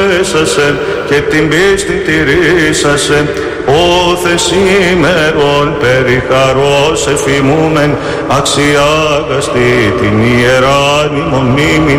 και την πίστη τηρήσασε, όθε σήμερον περί χαρός εφημούμεν, αξιάγαστη την ιεράνη μνήμην